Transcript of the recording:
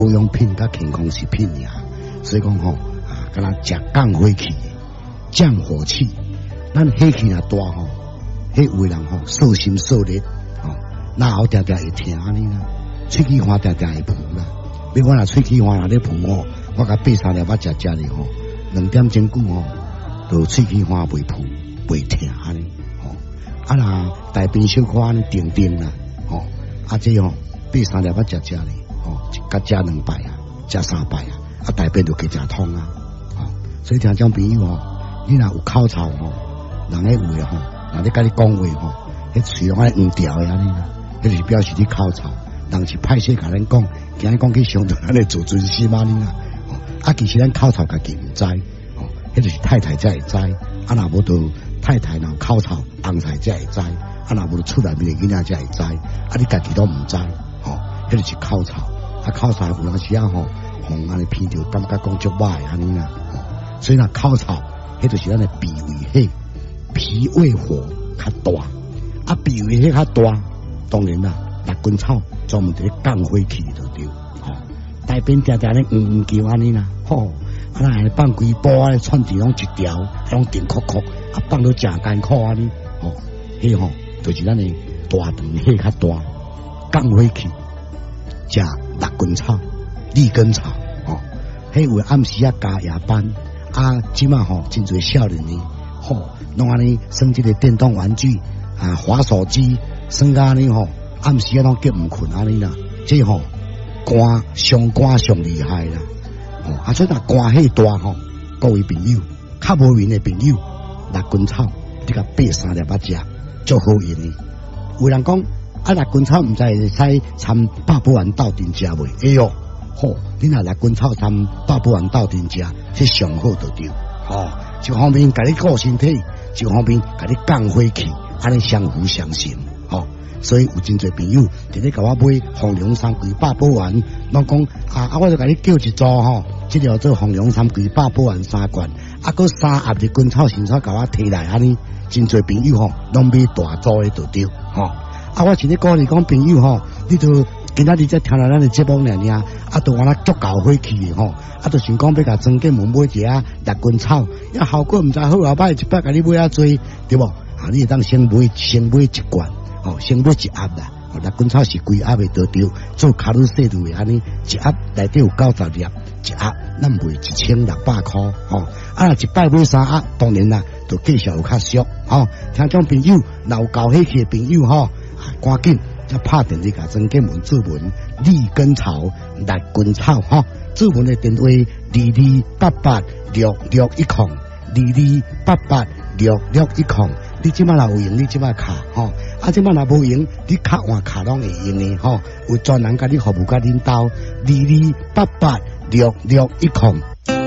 保养品甲健康食品呀，所以讲吼敢若食降火气、降火气，咱火气若大吼，迄有人吼受心受力吼，那后定定会疼安尼啦，喙齿花定定会浮啦。比如我若喙齿花若咧浮吼，我甲爬3粒仔食咧吼，2点钟久吼，就喙齿花袂浮袂疼安尼吼。啊若大便小可安尼定定啦吼，这吼爬3粒仔食咧吼，甲食2摆啊，食3摆啊，大便就加食通啊。所以听种朋友吼，你若有口臭吼，人迄有诶吼，若咧甲你讲话吼，迄喙拢爱黄条诶安尼啦，迄就是表示你口臭。人是歹势甲咱讲，惊讲去伤到咱诶自尊心安尼啦。其实咱口臭家己毋知，迄就是太太才会知。若无就太太若口臭，翁婿才会知。若无就厝内面诶囡仔才会知。你家己都毋知，迄就是口臭。口臭有当时吼，互安尼闻着感觉讲足歹安尼啦。所以若口臭，迄就是咱诶脾胃火，脾胃火较大。脾胃火较大，当然啦，六根草专门伫咧降火气就对。大便定定咧叫安尼啦，咱放规包咧串子拢一条，拢定壳壳，放到正艰苦安尼，迄就是咱诶大肠火较大，降火气，食六根草、利根草，迄有暗时加夜班。即马真侪少年呢，拢安尼耍即个电动玩具滑手机，耍到安尼暗时拢结毋困安尼啦，这肝上厉害啦，所以若肝气大各位朋友，较无缘的朋友，六根草你甲爬3粒仔食，足好用的。有人讲六根草毋知会使掺百宝丸斗阵食袂？会哟。你若六根草掺百宝丸斗阵食，这上好就对。一方面甲你顾身体，一方面甲你降火气，安尼相辅相成。所以有真侪朋友直咧甲我买红龙山龟百宝丸，拢讲我就甲你叫一组即条做红龙山龟百宝丸3罐，搁3盒的根草新草甲我摕来安尼，真侪朋友拢买大组的就对。我是咧鼓励讲朋友你就今仔日才听到咱的节目尔，都安那足够火气的都想讲要甲庄建门买一下六根草，效果毋知好啊歹，一摆甲你买啊多，对无？你会当先买1罐，先买1盒啦。六根草是规盒的就对，做卡路西路的安尼，1盒内底有90粒，1盒咱卖1600块。若一摆买3盒，当然啦，就计数有较俗。听种朋友，若有够火气的朋友赶紧。拍电话甲庄建门注文利根草、六根草注文的电话22886610，22886610。你即摆若有用，你即摆卡即摆若无用，你卡换卡拢会用的有专人甲你服务甲恁兜22886610。